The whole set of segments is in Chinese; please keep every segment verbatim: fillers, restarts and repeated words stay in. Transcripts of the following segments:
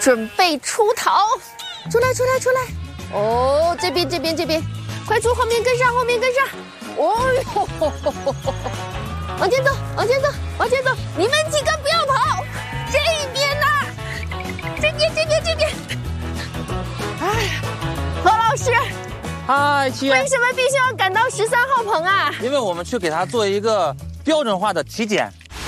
准备出逃，出来出来出来！哦，这边这边这边，快出后面跟上后面跟上！哦呦，往前走往前走往前走！你们几个不要跑，这边呐、啊，这边这边这边。哎呀，何老师， 嗨，七月， 为什么必须要赶到十三号棚啊？ 因为我们去给它做一个标准化的体检。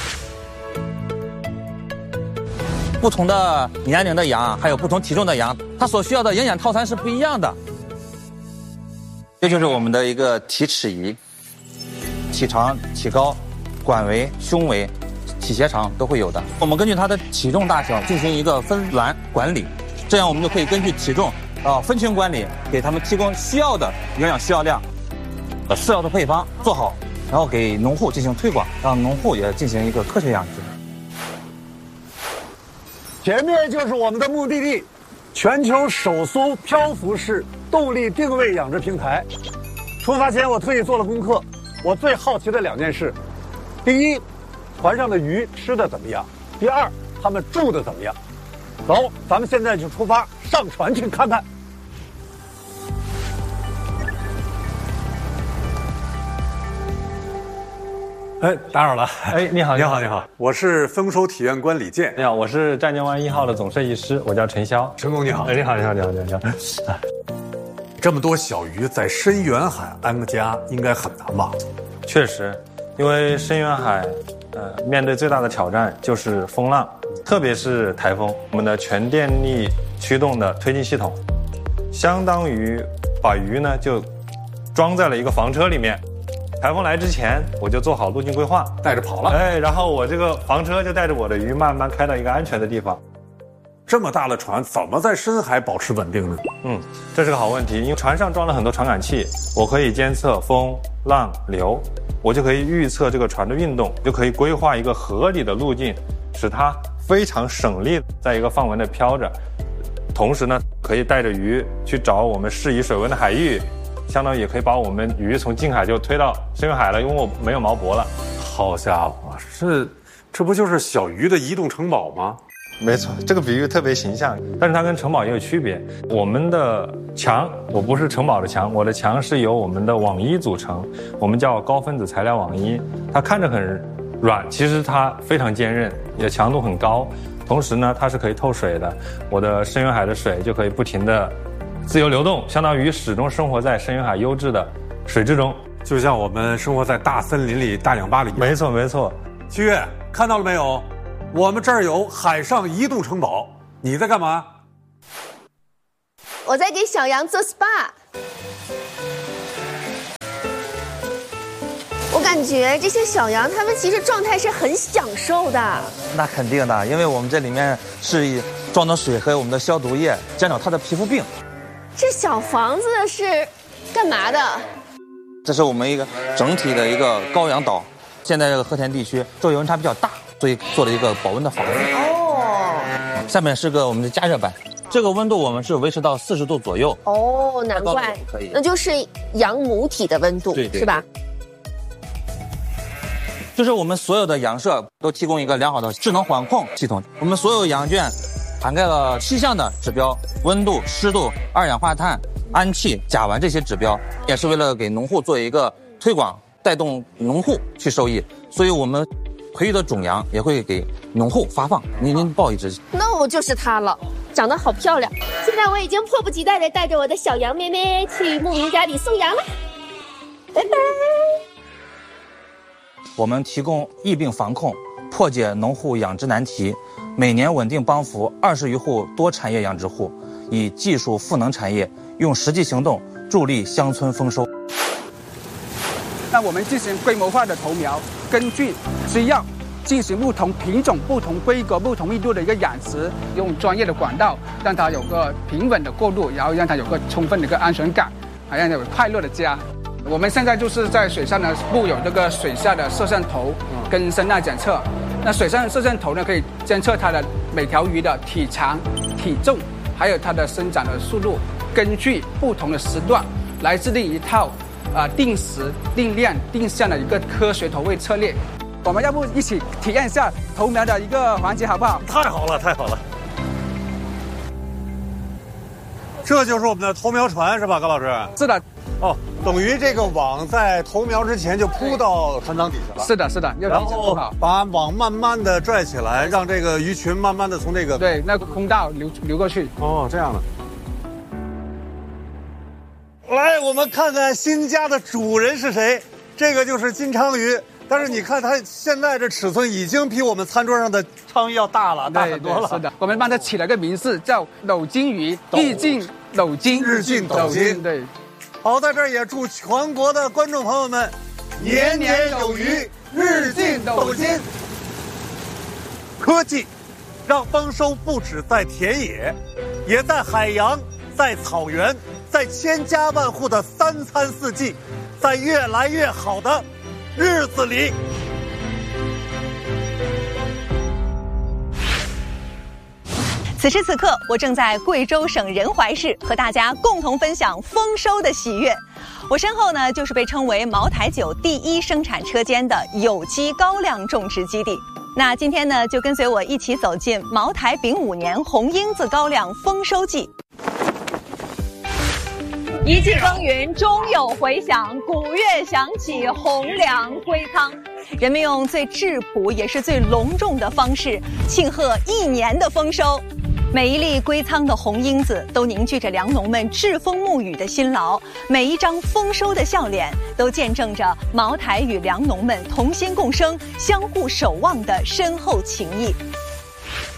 不同的年龄的羊，还有不同体重的羊，它所需要的营养套餐是不一样的。这就是我们的一个体尺仪，体长、体高、管围、胸围、体斜长都会有的。我们根据它的体重大小进行一个分栏管理，这样我们就可以根据体重啊分群管理，给他们提供需要的营养需要量，呃饲料的配方做好，然后给农户进行推广，让农户也进行一个科学养殖。 前面就是我们的目的地，全球首艘漂浮式动力定位养殖平台。出发前我特意做了功课，我最好奇的两件事：第一，船上的鱼吃的怎么样；第二，他们住的怎么样。走，咱们现在就出发，上船去看看。哎，打扰了。 哎，你好， 你好，你好，我是丰收体验官李健。 你好，我是湛江湾一号的总设计师，我叫陈潇。 陈工你好。 哎，你好，你好，你好，你好。啊， 这么多小鱼在深远海安个家，应该很难吧？ 确实，因为深远海，呃，面对最大的挑战就是风浪，特别是台风。我们的全电力驱动的推进系统，相当于把鱼呢就装在了一个房车里面。台风来之前，我就做好路径规划， 带着跑了。 哎，然后我这个房车就带着我的鱼慢慢开到一个安全的地方。 这么大的船，怎么在深海保持稳定呢？ 嗯，这是个好问题，因为船上装了很多传感器，我可以监测风、浪、流，我就可以预测这个船的运动，就可以规划一个合理的路径，使它非常省力，在一个范围内飘着。同时呢，可以带着鱼去找我们适宜水温的海域。相当于也可以把我们鱼从近海就推到深远海了，因为我没有锚泊了。 好家伙，这这不就是小鱼的移动城堡吗？ 没错，这个比喻特别形象，但是它跟城堡也有区别。我们的墙，我不是城堡的墙，我的墙是由我们的网衣组成，我们叫高分子材料网衣。它看着很软，其实它非常坚韧，也强度很高。同时呢，它是可以透水的，我的深远海的水就可以不停的自由流动，相当于始终生活在深远海优质的水质中， 就像我们生活在大森林里、大氧吧里一样。 没错，没错。 七月，看到了没有？我们这儿有海上移动城堡。你在干嘛？ 我在给小羊做 S P A。我感觉这些小羊，它们其实状态是很享受的。 那肯定的，因为我们这里面是装的水和我们的消毒液，减少它的皮肤病。 这小房子是干嘛的？ 这是我们一个整体的一个高氧岛。现在这个和田地区昼夜温差比较大，所以做了一个保温的房子。 哦。 下面是个我们的加热板，这个温度我们是维持到四十度左右。 哦，难怪， 可以， 那就是羊母体的温度， 对对， 是吧？ 就是我们所有的羊舍都提供一个良好的智能管控系统，我们所有羊圈涵盖了七项的指标，温度、湿度、二氧化碳、氨气、甲烷这些指标，也是为了给农户做一个推广，带动农户去受益。所以我们培育的种羊也会给农户发放。您您报一只， 那我就是它了，长得好漂亮。现在我已经迫不及待地带着我的小羊妹妹去牧民家里送羊了。拜拜。 我们提供疫病防控，破解农户养殖难题，每年稳定帮扶二十余户多产业养殖户，以技术赋能产业，用实际行动助力乡村丰收。 那我们进行规模化的投苗，根据需要进行不同品种、不同规格、不同密度的一个养殖，用专业的管道让它有个平稳的过渡，然后让它有个充分的一个安全感，还让它有快乐的家。我们现在就是在水上呢布有这个水下的摄像头跟声呐检测。那水上摄像头呢可以监测它的每条鱼的体长、体重，还有它的生长的速度，根据不同的时段来制定一套啊、呃、定时、定量、定向的一个科学投喂策略。我们要不一起体验一下投苗的一个环节好不好？ 太好了，太好了！ 这就是我们的头苗船是吧，高老师？ 是的。 哦，等于这个网在投苗之前就铺到船舱底下了。 是的，是的，要然提前铺后好， 把网慢慢的拽起来，让这个鱼群慢慢的从这个对那个空道流流过去。 哦，这样的。来，我们看看新家的主人是谁。这个就是金鲳鱼，但是你看它现在这尺寸已经比我们餐桌上的鲳鱼要大了，大很多了。 是的，我们帮它起了个名字叫斗金鱼，日进斗金， 日进斗金。 对。 好，在这儿也祝全国的观众朋友们年年有余，日进斗金。科技让丰收不止在田野，也在海洋，在草原，在千家万户的三餐四季，在越来越好的日子里。 此时此刻，我正在贵州省仁怀市和大家共同分享丰收的喜悦。我身后呢，就是被称为茅台酒第一生产车间的有机高粱种植基地。那今天呢，就跟随我一起走进茅台丙午年红缨子高粱丰收季。一季耕耘终有回响，鼓乐响起，红粮归仓。人们用最质朴也是最隆重的方式庆贺一年的丰收。每一粒归仓的红缨子都凝聚着粮农们栉风沐雨的辛劳，每一张丰收的笑脸都见证着茅台与粮农们同心共生、相互守望的深厚情谊。